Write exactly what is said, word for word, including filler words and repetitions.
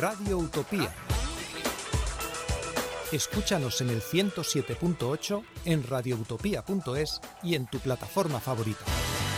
Radio Utopía. Escúchanos en el ciento siete punto ocho, en radioutopía punto es y en tu plataforma favorita.